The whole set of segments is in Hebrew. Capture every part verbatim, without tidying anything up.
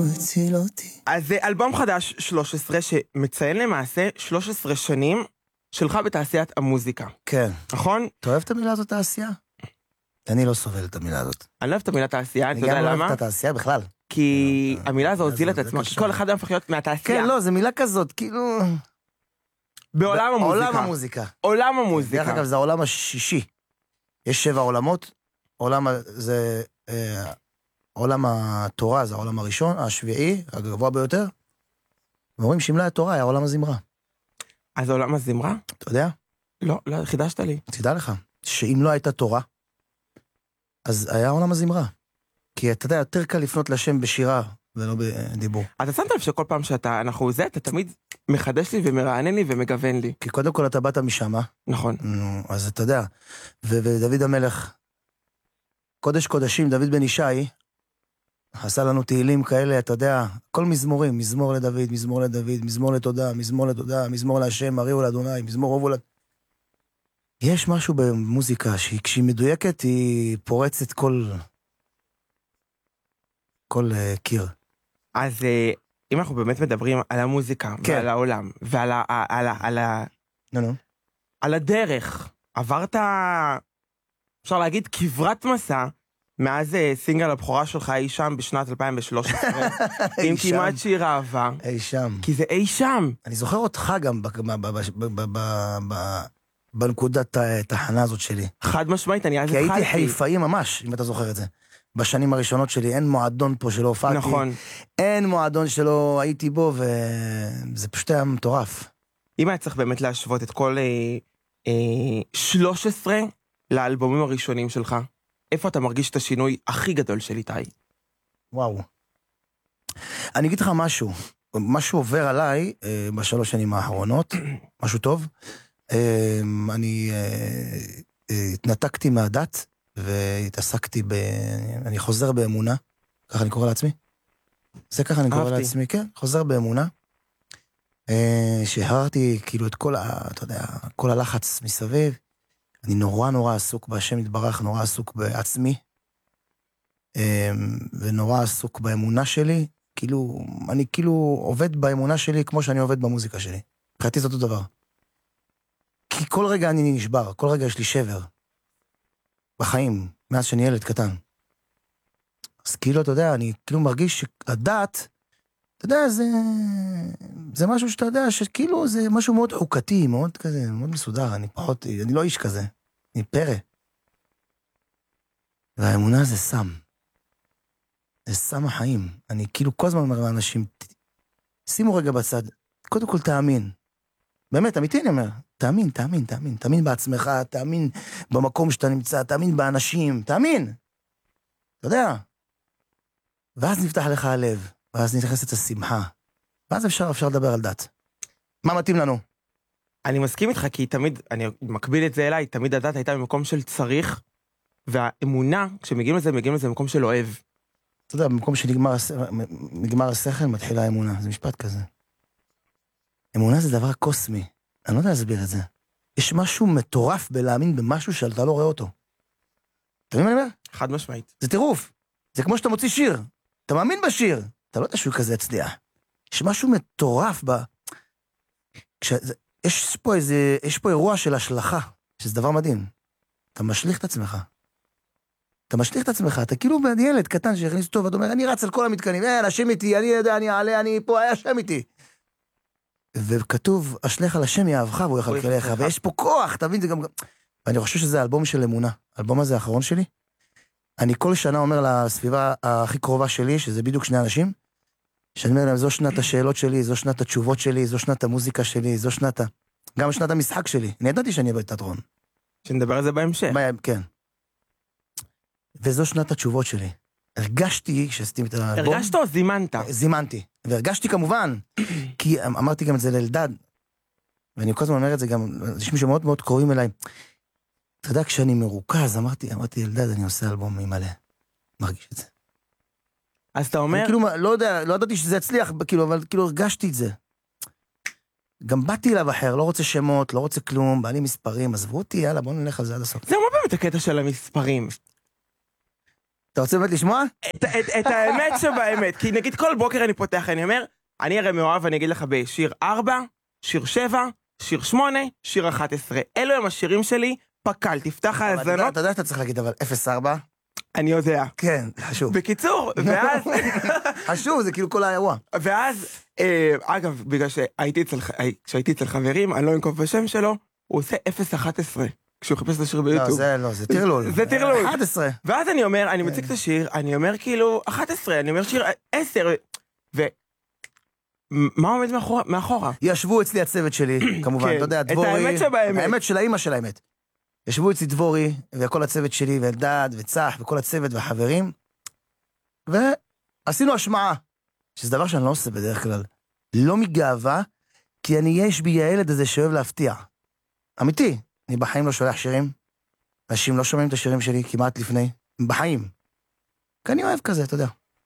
הציל אותי. אז זה אלבום חדש שלוש עשרה שמציין למעשה שלוש עשרה שנים שלך בתעשיית המוזיקה. כן. נכון? אתה אוהב את המילה הזאת תעשייה? אני לא סובל את המילה הזאת. אני לא אוהב את המילה תעשייה, אתה יודע אני גם לא למה? אוהב את התעשייה בכלל. כי המילה הזו הוזילה את זה עצמה, קשה. כי כל אחד הופך להיות מהתעשייה. כן, לא, זה מילה כזאת, כאילו... בעולם המוזיקה. עולם המוזיקה. עולם המוזיקה. דרך אגב, זה העולם השישי. יש שבע עולמות. עולם ה- זה... אה, עולם התורה זה העולם הראשון, השביעי, הגבוה ביותר. ואומרים שמלה התורה היה עולם הזמרה. אז עולם הזמרה? אתה יודע? לא, לא, חידשת לי. תדע לך, שאם לא הייתה תורה, אז היה עולם הזמרה. כי אתה יודע, יותר קל לפנות לשם בשירה, ולא בדיבור. אתה שמת לב שכל פעם שאתה, אנחנו זה, אתה תמיד מחדש לי ומרענן לי ומגוון לי. כי קודם כל אתה באת משמה, נכון. נו, אז אתה יודע, ו- ודוד המלך, קודש קודשים, דוד בן ישי, עשה לנו תהילים כאלה, אתה יודע, כל מזמורים, מזמור לדוד, מזמור לדוד, מזמור לתודה, מזמור לתודה, מזמור להשם, הריעו לאדוני, מזמור אהובו לד... יש משהו במוזיקה, שכשהיא מדויקת, היא פורצת כל... כל uh, קיר. אז uh, אם אנחנו באמת מדברים על המוזיקה, כן. ועל העולם, ועל ה, על ה, על ה, נו, נו. על הדרך, עברת, אפשר להגיד, כברת מסע, מאז uh, סינגל הבכורה שלך אי שם בשנת אלפיים ושלוש עשרה, עם שם. כמעט שיר אהבה, אי שם. כי זה אי שם. אני זוכר אותך גם ב- ב- ב- ב- ב- ב- ב- בנקודת התחנה הזאת שלי. חד משמעית, אני אז כי הייתי התחלתי. חיפאי ממש, אם אתה זוכר את זה. בשנים הראשונות שלי, אין מועדון פה שלא הופעתי. נכון. אין מועדון שלא הייתי בו, וזה פשוט היה מטורף. אם היה צריך באמת להשוות את כל אה, אה, שלוש עשרה לאלבומים הראשונים שלך, איפה אתה מרגיש את השינוי הכי גדול של איתי? וואו. אני אגיד לך משהו. משהו עובר עליי אה, בשלוש שנים האחרונות, משהו טוב. אה, אני אה, אה, התנתקתי מהדת, והתעסקתי ב... אני חוזר באמונה, ככה אני קורא לעצמי. זה ככה אני קורא אהבתי. לעצמי, כן, חוזר באמונה. אה, שהרתי כאילו את כל, ה, אתה יודע, כל הלחץ מסביב. אני נורא נורא עסוק בהשם יתברך, נורא עסוק בעצמי. אה, ונורא עסוק באמונה שלי. כאילו, אני כאילו עובד באמונה שלי כמו שאני עובד במוזיקה שלי. מבחינתי זה אותו דבר. כי כל רגע אני נשבר, כל רגע יש לי שבר. בחיים, מאז שאני ילד קטן. אז כאילו, אתה יודע, אני כאילו מרגיש שהדת, אתה יודע, זה, זה משהו שאתה יודע, שכאילו זה משהו מאוד חוקתי, מאוד כזה, מאוד מסודר, אני פחות, אני לא איש כזה, אני פרא. והאמונה זה סם. זה סם החיים. אני כאילו כל הזמן אומר לאנשים, שימו רגע בצד, קודם כל תאמין. באמת, אמיתי אני אומר, תאמין, תאמין, תאמין, תאמין בעצמך, תאמין במקום שאתה נמצא, תאמין באנשים, תאמין. אתה יודע. ואז נפתח לך הלב, ואז נכנסת השמחה, ואז אפשר, אפשר לדבר על דת. מה מתאים לנו? אני מסכים איתך, כי תמיד, אני מקביל את זה אליי, תמיד הדת הייתה במקום של צריך, והאמונה, כשמגיעים לזה, מגיעים לזה במקום של אוהב. אתה יודע, במקום שנגמר נגמר השכל, מתחילה האמונה. זה משפט כזה. אמונה זה דבר קוסמי. אני לא יודע להסביר את זה. יש משהו מטורף בלהאמין במשהו שאתה לא רואה אותו. אתה מבין מה אני אומר? חד משמעית. זה טירוף. זה כמו שאתה מוציא שיר. אתה מאמין בשיר. אתה לא יודע שהוא כזה הצליח. יש משהו מטורף ב... כש... יש פה איזה... יש פה אירוע של השלכה, שזה דבר מדהים. אתה משליך את עצמך. אתה משליך את עצמך. אתה כאילו ילד קטן שהכניס טוב, אתה אומר, אני רץ על כל המתקנים, אה, השם איתי, אני יודע, אני אעלה, אני פה, היה השם איתי. וכתוב, אשליך על השם יאהבך והוא יכלכלך, ויש פה כוח, תבין, זה גם... ואני חושב שזה אלבום של אמונה. האלבום הזה האחרון שלי. אני כל שנה אומר לסביבה הכי קרובה שלי, שזה בדיוק שני אנשים, שאני אומר להם, זו שנת השאלות שלי, זו שנת התשובות שלי, זו שנת המוזיקה שלי, זו שנת ה... גם שנת המשחק שלי. אני ידעתי שאני אהיה בתיאטרון. שנדבר על זה בהמשך. כן. וזו שנת התשובות שלי. הרגשתי, כשעשיתי את האלבום... הרגשת או זימנת? זימנתי. והרגשתי כמובן, כי אמרתי גם את זה לאלדד, ואני כל הזמן אומר את זה גם, יש מישהו מאוד מאוד קוראים אליי, אתה יודע, כשאני מרוכז, אמרתי, אמרתי, אלדד, אני עושה אלבום ממלא. מרגיש את זה. אז אתה אומר... אני כאילו, לא יודע, לא ידעתי שזה יצליח, כאילו, אבל כאילו הרגשתי את זה. גם באתי אליו אחר, לא רוצה שמות, לא רוצה כלום, בא לי מספרים, עזבו אותי, יאללה, בוא נלך על זה עד הסוף. זה מה באמת הקטע של המספרים? אתה רוצה באמת לשמוע? את, את, את האמת שבאמת, כי נגיד כל בוקר אני פותח, אני אומר, אני הרי מאוהב, אני אגיד לך בשיר ארבע, שיר שבע, שיר שמונה, שיר אחת עשרה. אלו הם השירים שלי, פקל, תפתח האזנות. אתה יודע שאתה צריך להגיד, אבל אפס ארבע? אני יודע. כן, חשוב. בקיצור, ואז... חשוב, זה כאילו כל האירוע. ואז, אה, אגב, בגלל שהייתי אצל, כשהייתי אצל חברים, אני לא אנקוב בשם שלו, הוא עושה אפס אחת עשרה, כשהוא חיפש את השיר ביוטיוב. לא, זה לא, זה טירלול. זה טירלול. אחת עשרה. ואז אני אומר, אני מציג את השיר, אני אומר כאילו, אחת עשרה, אני אומר שיר עשר, ו... מה עומד מאחורה? מאחורה? ישבו אצלי הצוות שלי, כמובן, אתה יודע, דבורי... את האמת שבאמת. האמת של האמא של האמת. ישבו אצלי דבורי, וכל הצוות שלי, ואלדד, וצח, וכל הצוות והחברים, ועשינו השמעה, שזה דבר שאני לא עושה בדרך כלל. לא מגאווה, כי אני יש בי הילד הזה שאוהב להפתיע. אמיתי, אני בחיים לא שולח שירים, אנשים לא שומעים את השירים שלי כמעט לפני, בחיים. כי אני אוהב כזה, אתה יודע.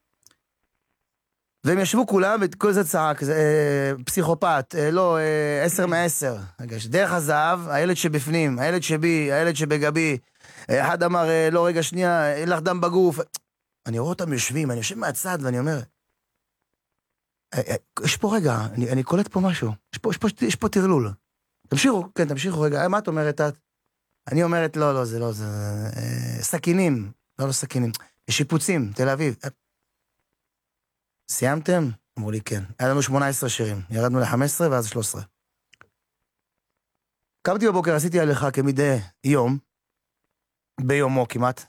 והם ישבו כולם, וכל זה צעק, אה, פסיכופת, אה, לא, אה, עשר מעשר. רגע, דרך הזהב, הילד שבפנים, הילד שבי, הילד שבגבי. אה, אחד אמר, אה, לא, רגע, שנייה, אין לך דם בגוף. אני רואה אותם יושבים, אני יושב מהצד, ואני אומר, אה, אה, יש פה רגע, אני, אני קולט פה משהו, יש פה, יש פה, יש פה תרלול. תמשיכו, כן, תמשיכו רגע, אה, מה את אומרת את? אני אומרת, לא, לא, זה לא, זה... אה, סכינים, לא, לא סכינים. שיפוצים, תל אביב. סיימתם? אמרו לי כן. היה לנו שמונה עשרה שירים. ירדנו ל-חמש עשרה ואז שלוש עשרה. קמתי בבוקר, עשיתי עליך כמדי יום, ביומו כמעט.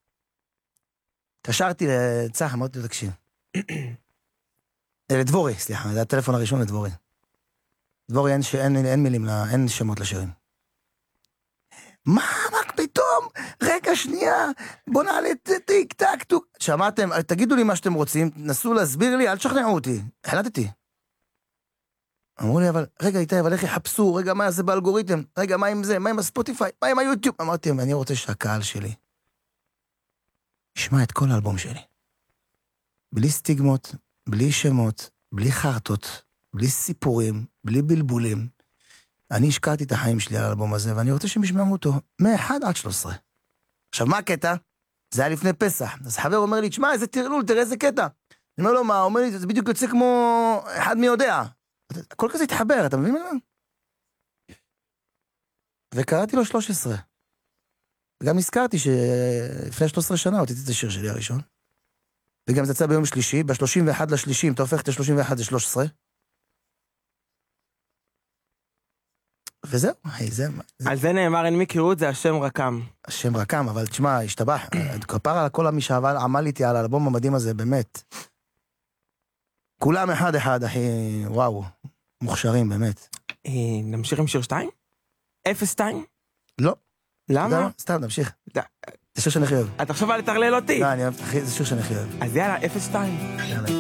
קשרתי לצח, אמרתי לו, תקשיב. לדבורי, סליחה, זה הטלפון הראשון לדבורי. דבורי, אין, אין, אין מילים, אין שמות לשירים. מה, מה פתאום? רגע, שנייה, בוא נעלה טיק, טק, טוק. שמעתם, תגידו לי מה שאתם רוצים, נסו להסביר לי, אל תשכנעו אותי. החלטתי. אמרו לי, אבל, רגע, איתי, אבל איך יחפשו? רגע, מה זה באלגוריתם? רגע, מה עם זה? מה עם הספוטיפיי? מה עם היוטיוב? אמרתי, אני רוצה שהקהל שלי ישמע את כל האלבום שלי. בלי סטיגמות, בלי שמות, בלי חרטות, בלי סיפורים, בלי בלבולים. אני השקעתי את החיים שלי על האלבום הזה, ואני רוצה שהם ישמעו אותו מ-אחד עד שלוש עשרה. עכשיו, מה הקטע? זה היה לפני פסח. אז חבר אומר לי, תשמע, איזה תרלול, תראה איזה קטע. אני אומר לו, מה? הוא אומר לי, זה בדיוק יוצא כמו אחד מי יודע. הכל כזה התחבר, אתה מבין מה? וקראתי לו שלוש עשרה. וגם נזכרתי שלפני שלוש עשרה שנה הוצאתי את השיר שלי הראשון. וגם זה יצא ביום שלישי, ב-שלושים ואחד לשלישים, אתה הופך את ה-שלושים ואחד ל-שלוש עשרה. וזהו, היי, זה... על זה נאמר, אין מכירות, זה השם רקם. השם רקם, אבל תשמע, השתבח, כפר על כל מי שעמל איתי על האלבום המדהים הזה, באמת. כולם אחד אחד, אחי, וואו, מוכשרים, באמת. נמשיך עם שיר שתיים? אפס שתיים? לא. למה? סתם, נמשיך. זה שיר שאני הכי אוהב. אתה עכשיו בא לטרלל אותי. לא, אני אוהב, אחי, זה שיר שאני הכי אוהב. אז יאללה, אפס שתיים. יאללה.